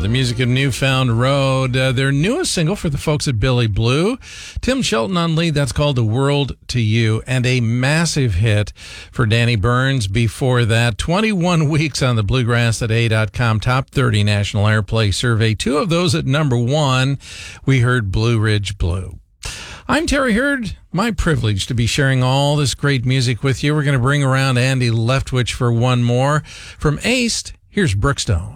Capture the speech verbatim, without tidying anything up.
the music of Newfound Road, uh, their newest single for the folks at Billy Blue. Tim Shelton on lead, that's called The World to You, and a massive hit for Danny Burns before that. twenty-one weeks on the Bluegrass Today dot com Top thirty National Airplay Survey. Two of those at number one, we heard Blue Ridge Blue. I'm Terry Hurd. My privilege to be sharing all this great music with you. We're going to bring around Andy Leftwich for one more. From Aced, here's Brookstone.